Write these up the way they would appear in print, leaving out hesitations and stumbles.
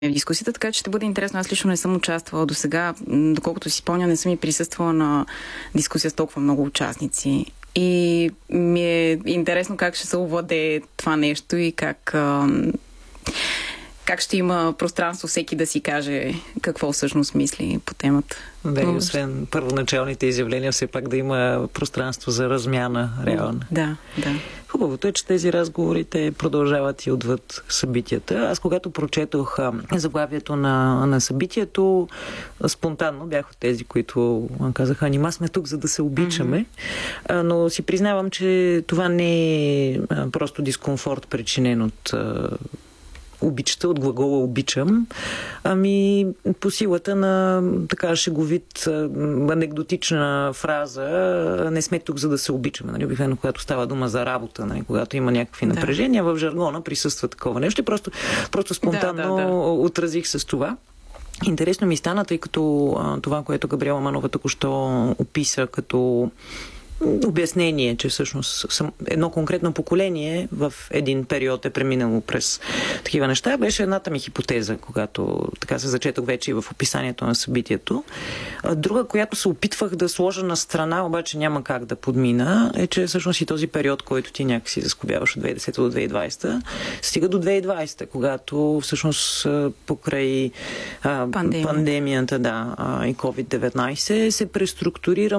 в дискусията, така че ще бъде интересно. Аз лично не съм участвала до сега, доколкото си спомня, не съм и присъствала на дискусия с толкова много участници. И ми е интересно как ще се овладее това нещо и как ще има пространство всеки да си каже какво всъщност мисли по темата. Да, и освен първоначалните изявления, все пак да има пространство за размяна реална. Да. Хубавото е, че тези разговори те продължават и отвъд събитията. Аз когато прочетох заглавието на събитието, спонтанно бях от тези, които казаха: нима сме тук, за да се обичаме. Но си признавам, че това не е просто дискомфорт, причинен от обичата, от глагола обичам, ами по силата на така шеговит, анекдотична фраза: не сме тук, за да се обичаме. Нали? Обикновено, когато става дума за работа, нали? Когато има някакви напрежения, в жаргона присъства такова нещо и просто спонтанно отразих с това. Интересно ми стана, тъй като това, което Габриела Манова току-що описа като обяснение, че всъщност едно конкретно поколение в един период е преминало през такива неща, беше едната ми хипотеза, когато така се зачетох вече и в описанието на събитието. Друга, която се опитвах да сложа на страна, обаче няма как да подмина, е, че всъщност и този период, който ти някакси заскобяваш от 2010 до 2020, стига до 2020, когато всъщност покрай пандемията и COVID-19 се преструктурира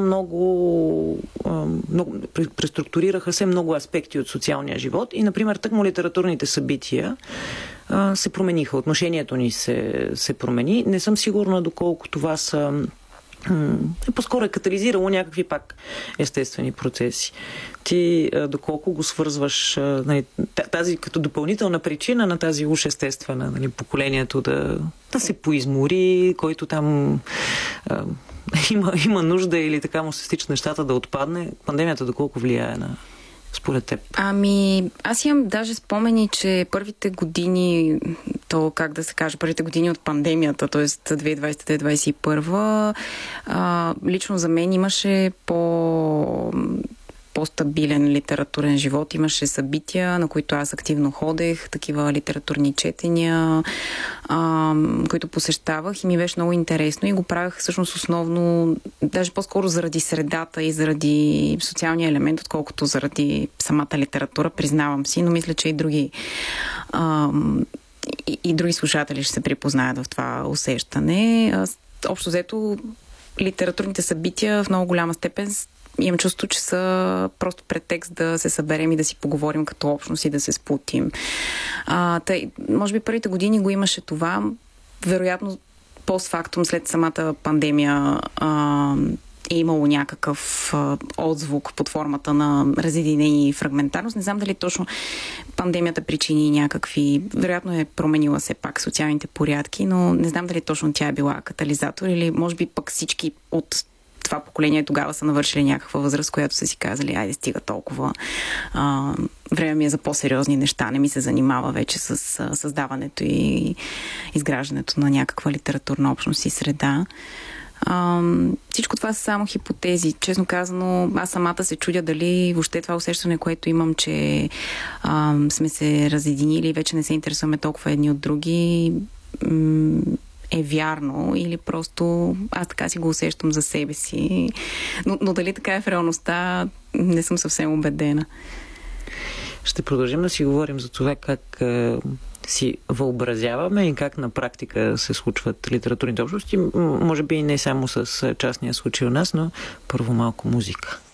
преструктурираха се много аспекти от социалния живот и, например, тъкмо литературните събития се промениха. Отношението ни се промени. Не съм сигурна доколко това по-скоро е катализирало някакви пак естествени процеси. Ти доколко го свързваш тази като допълнителна причина на тази уж естествена, поколението да се поизмори, който там има нужда или така му се стичат нещата да отпадне. Пандемията доколко влияе според теб? Ами, аз имам даже спомени, че първите години, първите години от пандемията, т.е. 2020-2021, лично за мен имаше по-стабилен литературен живот. Имаше събития, на които аз активно ходех, такива литературни четения, които посещавах и ми беше много интересно и го правях всъщност основно, даже по-скоро заради средата и заради социалния елемент, отколкото заради самата литература, признавам си, но мисля, че и други слушатели ще се припознаят в това усещане. Общо взето, литературните събития в много голяма степен имам чувство, че са просто претекст да се съберем и да си поговорим като общност и да се сплотим. Може би първите години го имаше това. Вероятно, постфактум, след самата пандемия е имало някакъв отзвук под формата на разединение и фрагментарност. Не знам дали точно пандемията причини някакви... Вероятно е променила се пак социалните порядки, но не знам дали точно тя е била катализатор или може би пък всички от това поколение тогава са навършили някаква възраст, която са си казали: айде, стига толкова. Време ми е за по-сериозни неща. Не ми се занимава вече с създаването и изграждането на някаква литературна общност и среда. Всичко това са само хипотези. Честно казано, аз самата се чудя дали въобще това усещане, което имам, че сме се разединили и вече не се интересуваме толкова едни от други, е вярно или просто аз така си го усещам за себе си. Но дали така е в реалността, не съм съвсем убедена. Ще продължим да си говорим за това как си въобразяваме и как на практика се случват литературните общности. Може би не само с частния случай у нас, но първо малко музика.